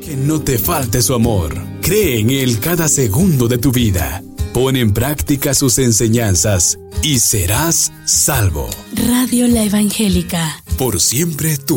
Que no te falte su amor. Cree en Él cada segundo de tu vida. Pon en práctica sus enseñanzas y serás salvo. Radio La Evangélica. Por siempre tú.